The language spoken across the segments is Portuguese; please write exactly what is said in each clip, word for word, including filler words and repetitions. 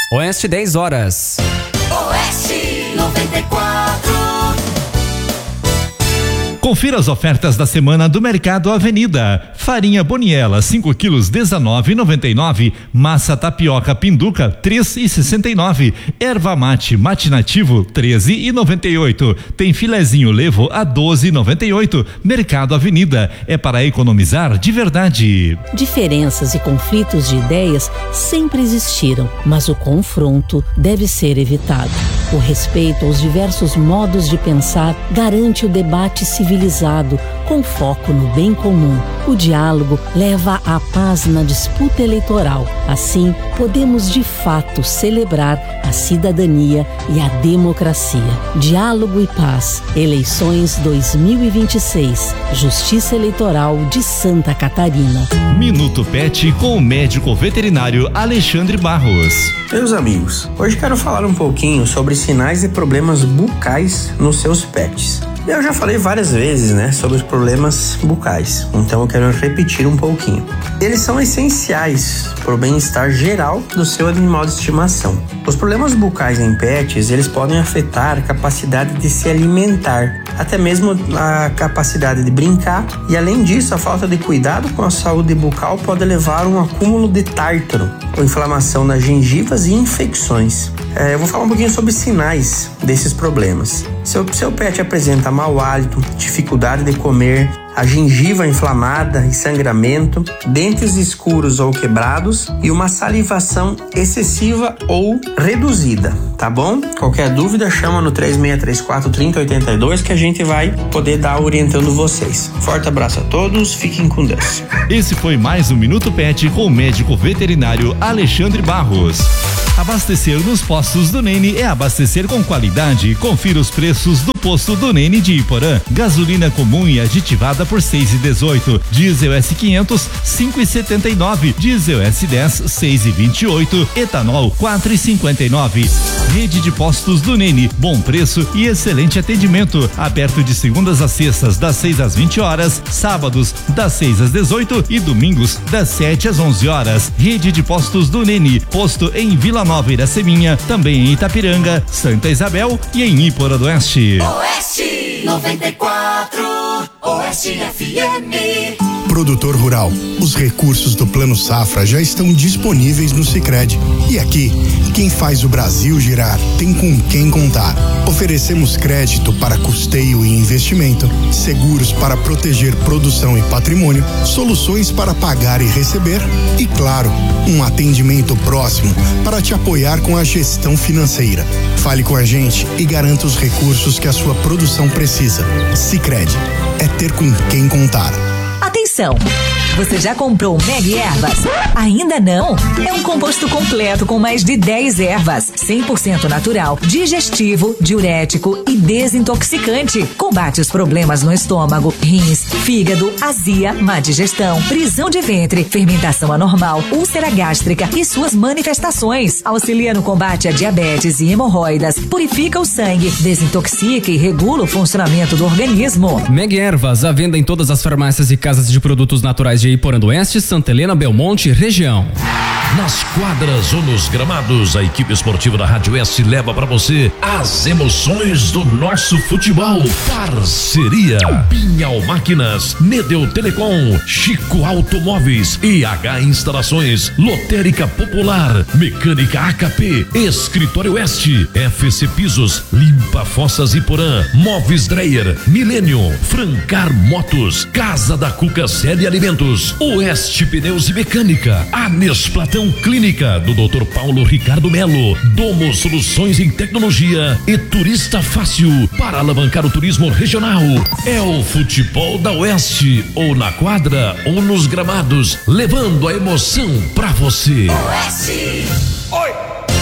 Oeste, dez horas. Oeste noventa e quatro. Confira as ofertas da semana do Mercado Avenida. Farinha Boniela, cinco quilos, dezenove e noventa e nove. Massa tapioca Pinduca, três e sessenta e nove. Erva mate mate nativo, treze e noventa e oito. Tem filezinho levo a doze e noventa e oito. Mercado Avenida, é para economizar de verdade. Diferenças e conflitos de ideias sempre existiram, mas o confronto deve ser evitado. O respeito aos diversos modos de pensar garante o debate civilizado, com foco no bem comum. O diálogo leva à paz na disputa eleitoral. Assim, podemos de fato celebrar a cidadania e a democracia. Diálogo e paz. Eleições dois mil e vinte e seis. Justiça Eleitoral de Santa Catarina. Minuto Pet com o médico veterinário Alexandre Barros. Meus amigos, hoje quero falar um pouquinho sobre sinais e problemas bucais nos seus pets. Eu já falei várias vezes, né, sobre os problemas bucais, então eu quero repetir um pouquinho. Eles são essenciais para o bem-estar geral do seu animal de estimação. Os problemas bucais em pets, eles podem afetar a capacidade de se alimentar, até mesmo a capacidade de brincar, e além disso, a falta de cuidado com a saúde bucal pode levar a um acúmulo de tártaro, com inflamação nas gengivas e infecções. É, eu vou falar um pouquinho sobre sinais desses problemas. Seu, seu pet apresenta mau hálito, dificuldade de comer, a gengiva inflamada e sangramento, dentes escuros ou quebrados e uma salivação excessiva ou reduzida, tá bom? Qualquer dúvida, chama no três seis três quatro, três zero oito dois que a gente vai poder dar orientando vocês. Forte abraço a todos, fiquem com Deus. Esse foi mais um Minuto Pet com o médico veterinário Alexandre Barros. Abastecer nos postos do Nene é abastecer com qualidade. Confira os preços do posto do Nene de Iporã. Gasolina comum e aditivada por seis e dezoito. Diesel S quinhentos, cinco e setenta e nove. Diesel S dez, seis e vinte e oito. Etanol, quatro e cinquenta e nove. Rede de postos do Nene. Bom preço e excelente atendimento. Aberto de segundas a sextas, das seis às vinte horas. Sábados, das seis às dezoito e domingos, das sete às onze horas. Rede de postos do Nene. Posto em Vila Nova Iraceminha, também em Itapiranga, Santa Isabel e em Iporã do Oeste. Oeste noventa e quatro, Oeste F M. Produtor rural, os recursos do Plano Safra já estão disponíveis no Sicredi. E aqui, quem faz o Brasil girar tem com quem contar. Oferecemos crédito para custeio e investimento, seguros para proteger produção e patrimônio, soluções para pagar e receber e, claro, um atendimento próximo para te apoiar com a gestão financeira. Fale com a gente e garanta os recursos que a sua produção precisa. Sicredi, é ter com quem contar. Atenção! Você já comprou o Meg Ervas? Ainda não? É um composto completo com mais de dez ervas, cem por cento natural, digestivo, diurético e desintoxicante. Combate os problemas no estômago, rins, fígado, azia, má digestão, prisão de ventre, fermentação anormal, úlcera gástrica e suas manifestações. Auxilia no combate a diabetes e hemorroidas, purifica o sangue, desintoxica e regula o funcionamento do organismo. Meg Ervas, à venda em todas as farmácias e casas de produtos naturais de Iporã do Oeste, Santa Helena, Belmonte, região. Nas quadras ou nos gramados, a equipe esportiva da Rádio Oeste leva para você as emoções do nosso futebol. Parceria Pinhal Máquinas, Nedeu Telecom, Chico Automóveis, E H Instalações, Lotérica Popular, Mecânica A K P, Escritório Oeste, F C Pisos, Limpa Fossas Iporã, Móveis Dreyer, Milênio, Francar Motos, Casa da Cuca Série Alimentos, Oeste Pneus e Mecânica, Anes Platão Clínica do doutor Paulo Ricardo Melo, Domo Soluções em Tecnologia e Turista Fácil para alavancar o turismo regional. É o futebol da Oeste, ou na quadra ou nos gramados, levando a emoção pra você. Oeste. Oi.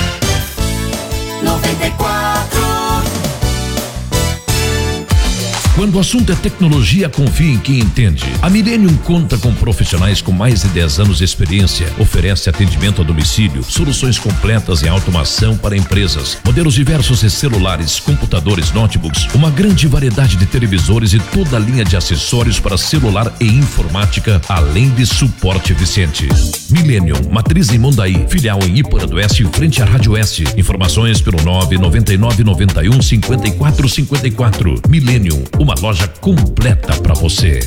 noventa e quatro. Quando o assunto é tecnologia, confie em quem entende. A Millennium conta com profissionais com mais de dez anos de experiência, oferece atendimento a domicílio, soluções completas em automação para empresas, modelos diversos de celulares, computadores, notebooks, uma grande variedade de televisores e toda a linha de acessórios para celular e informática, além de suporte eficiente. Millennium, matriz em Mondaí, filial em Iporã do Oeste, em frente à Rádio Oeste. Informações pelo nove nove nove nove um cinco quatro cinco quatro. Millennium, uma loja completa para você.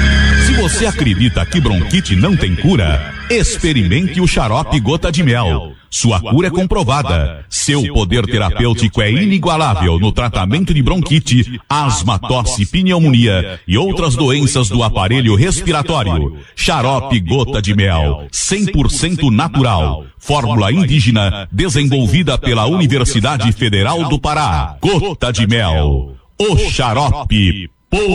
Se você acredita que bronquite não tem cura, experimente o xarope Gota de Mel. Sua cura é comprovada. Seu poder terapêutico é inigualável no tratamento de bronquite, asma, tosse, pneumonia e outras doenças do aparelho respiratório. Xarope Gota de Mel, cem por cento natural. Fórmula indígena desenvolvida pela Universidade Federal do Pará. Gota de Mel, o xarope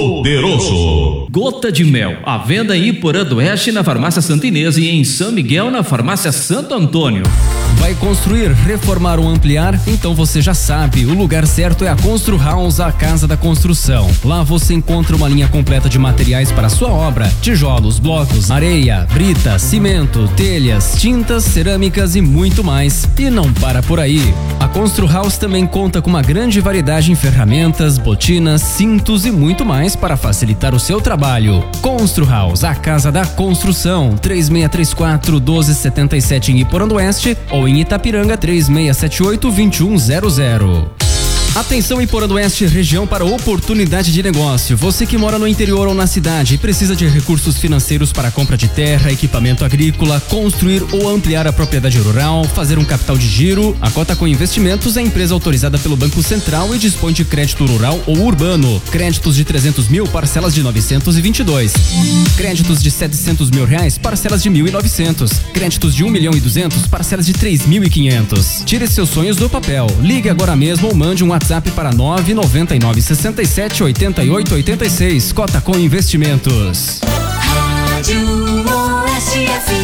poderoso. Gota de Mel, à venda em Iporã do Oeste na Farmácia Santa Inês e em São Miguel na Farmácia Santo Antônio. Vai construir, reformar ou ampliar? Então você já sabe, o lugar certo é a Constru House, a casa da construção. Lá você encontra uma linha completa de materiais para a sua obra: tijolos, blocos, areia, brita, cimento, telhas, tintas, cerâmicas e muito mais. E não para por aí. A Constru House também conta com uma grande variedade em ferramentas, botinas, cintos e muito mais para facilitar o seu trabalho. Constru House, a casa da construção. três seis três quatro, um dois sete sete em Iporã do Oeste ou em Itapiranga três seis sete oito, dois um zero zero. Atenção Iporã do Oeste, região para oportunidade de negócio. Você que mora no interior ou na cidade e precisa de recursos financeiros para a compra de terra, equipamento agrícola, construir ou ampliar a propriedade rural, fazer um capital de giro, a Cotacom Investimentos é empresa autorizada pelo Banco Central e dispõe de crédito rural ou urbano. Créditos de trezentos mil, parcelas de novecentos e vinte e dois. Créditos de setecentos mil reais, parcelas de mil e novecentos. Créditos de um milhão e duzentos, parcelas de três mil e quinhentos. Tire seus sonhos do papel. Ligue agora mesmo ou mande um WhatsApp para nove nove nove seis sete oito oito oito seis. Cotacom Investimentos. Rádio Oeste F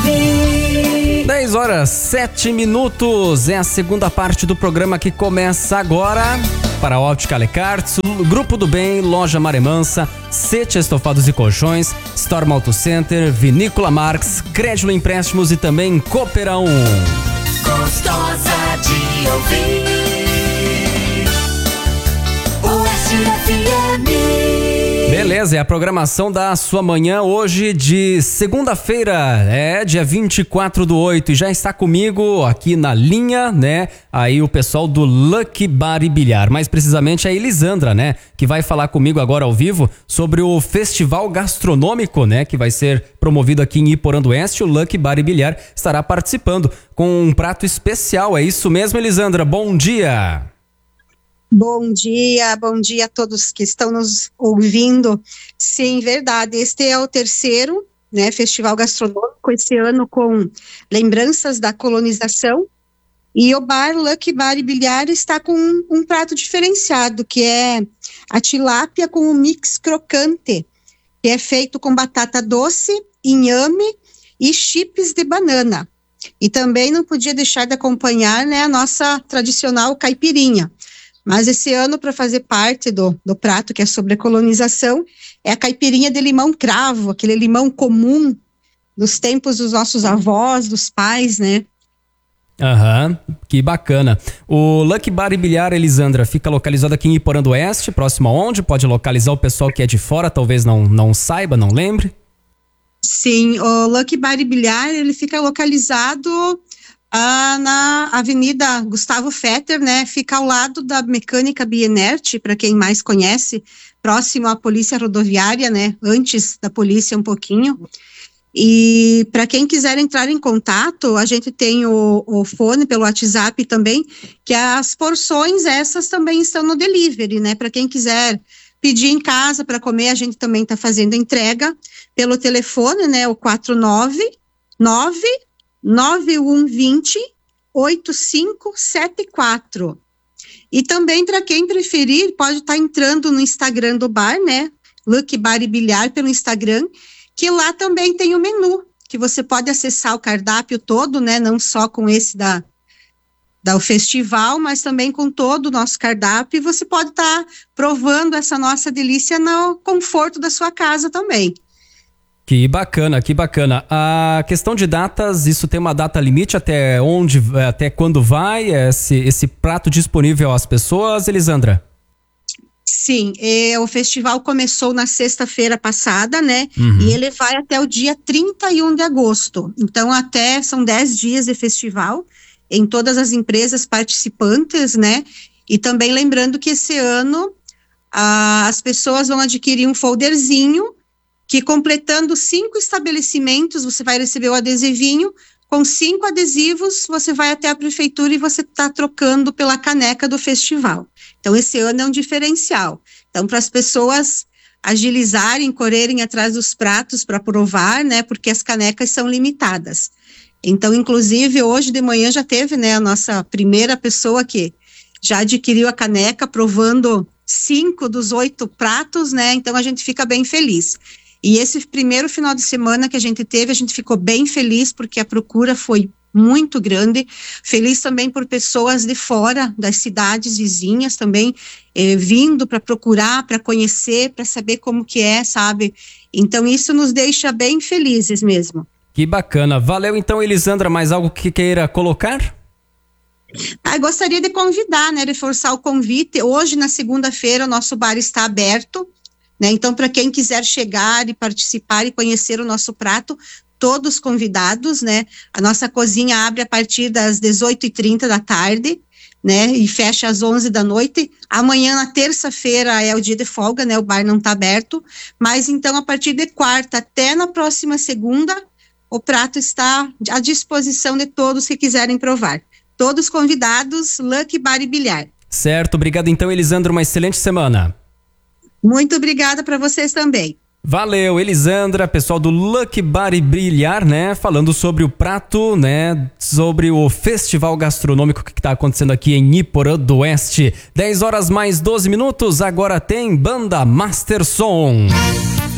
M. dez horas, sete minutos. É a segunda parte do programa que começa agora. Para a Óptica Alecartes, Grupo do Bem, Loja Maremansa, Sete Estofados e Colchões, Storm Auto Center, Vinícola Marx, Crédito Empréstimos e também Cooperão. Gostosa de ouvir. F M. Beleza, é a programação da sua manhã hoje de segunda-feira, é dia vinte e quatro do oito, e já está comigo aqui na linha, né, aí o pessoal do Lucky Bar e Bilhar, mais precisamente a Elisandra, né, que vai falar comigo agora ao vivo sobre o festival gastronômico, né, que vai ser promovido aqui em Iporã do Oeste. O Lucky Bar e Bilhar estará participando com um prato especial, é isso mesmo, Elisandra? Bom dia! Bom dia, bom dia a todos que estão nos ouvindo. Sim, verdade, este é o terceiro, né, festival gastronômico, esse ano com lembranças da colonização, e o bar Lucky Bar e Bilhar está com um, um prato diferenciado, que é a tilápia com o mix crocante, que é feito com batata doce, inhame e chips de banana. E também não podia deixar de acompanhar, né, a nossa tradicional caipirinha. Mas esse ano, para fazer parte do, do prato que é sobre a colonização, é a caipirinha de limão cravo, aquele limão comum dos tempos dos nossos avós, dos pais, né? Aham, que bacana. O Lucky Bar e Bilhar, Elisandra, fica localizado aqui em Iporã do Oeste, próximo aonde? Pode localizar o pessoal que é de fora, talvez não, não saiba, não lembre? Sim, o Lucky Bar e Bilhar, ele fica localizado... Ah, na Avenida Gustavo Fetter, né, fica ao lado da Mecânica Bienert, para quem mais conhece, próximo à Polícia Rodoviária, né, antes da polícia um pouquinho. E para quem quiser entrar em contato, a gente tem o, o fone pelo WhatsApp também, que as porções essas também estão no delivery, né, para quem quiser pedir em casa para comer, a gente também está fazendo entrega pelo telefone, né, o quatro nove nove nove um dois zero, oito cinco sete quatro. E também, para quem preferir, pode estar tá entrando no Instagram do bar, né? Lucky Bar e Bilhar pelo Instagram, que lá também tem o menu, que você pode acessar o cardápio todo, né? Não só com esse da, do festival, mas também com todo o nosso cardápio, e você pode estar tá provando essa nossa delícia no conforto da sua casa também. Que bacana, que bacana. A questão de datas, isso tem uma data limite até onde, até quando vai esse, esse prato disponível às pessoas, Elisandra? Sim, é, o festival começou na sexta-feira passada, né? Uhum. E ele vai até o dia trinta e um de agosto. Então, até são dez dias de festival em todas as empresas participantes, né? E também lembrando que esse ano ah, as pessoas vão adquirir um folderzinho que, completando cinco estabelecimentos, você vai receber o adesivinho. Com cinco adesivos, você vai até a prefeitura e você está trocando pela caneca do festival. Então, esse ano é um diferencial. Então, para as pessoas agilizarem, correrem atrás dos pratos para provar, né? Porque as canecas são limitadas. Então, inclusive, hoje de manhã já teve, né, a nossa primeira pessoa que já adquiriu a caneca, provando cinco dos oito pratos, né? Então, a gente fica bem feliz. E esse primeiro final de semana que a gente teve, a gente ficou bem feliz porque a procura foi muito grande. Feliz também por pessoas de fora das cidades vizinhas também eh, vindo para procurar, para conhecer, para saber como que é, sabe? Então isso nos deixa bem felizes mesmo. Que bacana. Valeu então, Elisandra. Mais algo que queira colocar? Ah, gostaria de convidar, né? Reforçar o convite. Hoje, na segunda-feira, o nosso bar está aberto. Né? Então, para quem quiser chegar e participar e conhecer o nosso prato, todos convidados, né? A nossa cozinha abre a partir das dezoito e trinta da tarde, né? E fecha às onze da noite. Amanhã, na terça-feira, é o dia de folga, né? O bar não está aberto. Mas, então, a partir de quarta até na próxima segunda, o prato está à disposição de todos que quiserem provar. Todos convidados, Lucky Bar e Bilhar. Certo. Obrigado, então, Elisandra. Uma excelente semana. Muito obrigada para vocês também. Valeu, Elisandra, pessoal do Lucky Bar e Bilhar, né? Falando sobre o prato, né? Sobre o festival gastronômico que está acontecendo aqui em Iporã do Oeste. dez horas mais doze minutos, agora tem Banda Master Som.